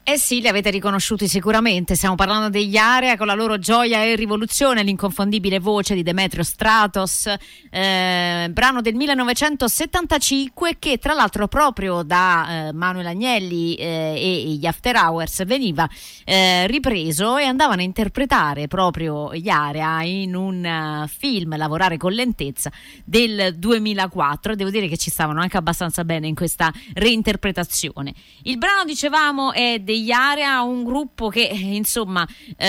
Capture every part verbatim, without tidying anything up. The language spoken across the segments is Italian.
Eh sì, li avete riconosciuti sicuramente, stiamo parlando degli Area con la loro Gioia e Rivoluzione, l'inconfondibile voce di Demetrio Stratos, eh, brano del millenovecentosettantacinque che tra l'altro proprio da eh, Manuel Agnelli eh, e gli After Hours veniva eh, ripreso e andavano a interpretare proprio gli Area in un uh, film, Lavorare con lentezza, del duemilaquattro. Devo dire che ci stavano anche abbastanza bene in questa reinterpretazione. Il brano, dicevamo, è degli Area, un gruppo che insomma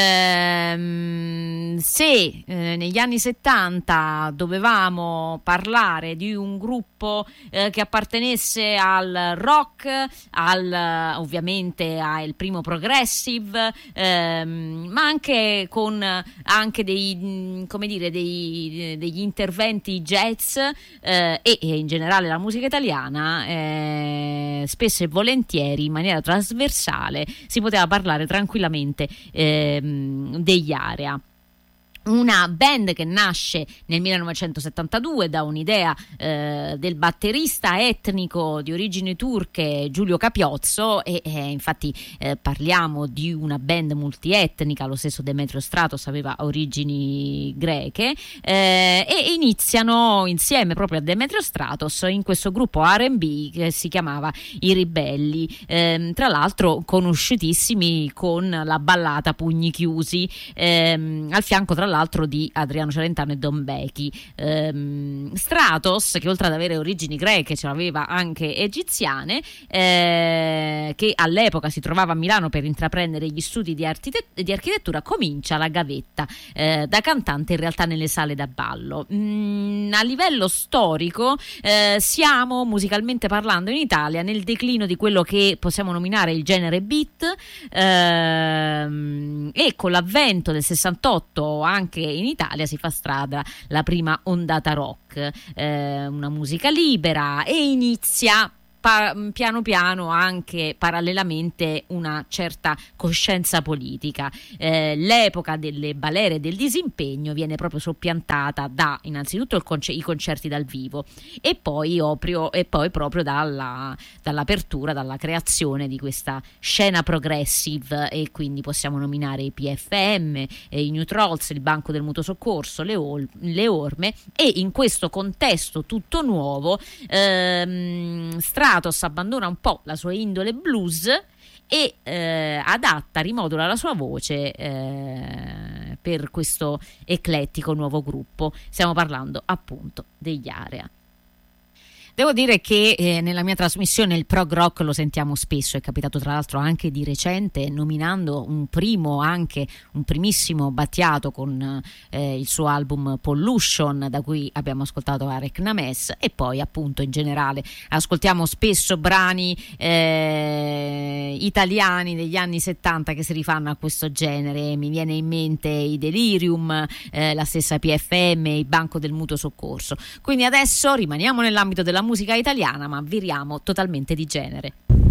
ehm, se eh, negli anni settanta dovevamo parlare di un gruppo eh, che appartenesse al rock, al ovviamente al primo progressive, ehm, ma anche con anche dei come dire dei, degli interventi jazz eh, e, e in generale la musica italiana, eh, spesso e volentieri in maniera trasversale si poteva parlare tranquillamente ehm, degli Area. Una band che nasce nel millenovecentosettantadue da un'idea eh, del batterista etnico di origini turche Giulio Capiozzo e eh, infatti eh, parliamo di una band multietnica, lo stesso Demetrio Stratos aveva origini greche, eh, e iniziano insieme proprio a Demetrio Stratos in questo gruppo R and B che si chiamava I Ribelli, eh, tra l'altro conosciutissimi con la ballata Pugni Chiusi, ehm, al fianco tra l'altro l'altro di Adriano Celentano e Don Bechi. ehm, Stratos, che oltre ad avere origini greche ce l'aveva anche egiziane, eh, che all'epoca si trovava a Milano per intraprendere gli studi di, archite- di architettura, comincia la gavetta eh, da cantante in realtà nelle sale da ballo. Mm, a livello storico eh, siamo musicalmente parlando in Italia nel declino di quello che possiamo nominare il genere beat, ehm, e con l'avvento del sessantotto anche anche in Italia si fa strada la prima ondata rock, eh, una musica libera, e inizia Pa- piano piano anche parallelamente una certa coscienza politica. Eh, l'epoca delle balere e del disimpegno viene proprio soppiantata da innanzitutto il conce- i concerti dal vivo e poi, oprio, e poi proprio dalla, dall'apertura, dalla creazione di questa scena progressive, e quindi possiamo nominare i P F M, eh, i New Trolls, il Banco del Mutuo Soccorso, le, ol- le Orme, e in questo contesto tutto nuovo ehm, Stratos abbandona un po' la sua indole blues e eh, adatta, rimodula la sua voce eh, per questo eclettico nuovo gruppo. Stiamo parlando appunto degli Area. Devo dire che eh, nella mia trasmissione il prog rock lo sentiamo spesso, è capitato tra l'altro anche di recente nominando un primo, anche un primissimo Battiato con eh, il suo album Pollution, da cui abbiamo ascoltato Arek Names, e poi appunto in generale ascoltiamo spesso brani eh, italiani degli anni settanta che si rifanno a questo genere. Mi viene in mente i Delirium, eh, la stessa P F M, il Banco del Mutuo Soccorso. Quindi adesso rimaniamo nell'ambito della musica italiana, ma viriamo totalmente di genere.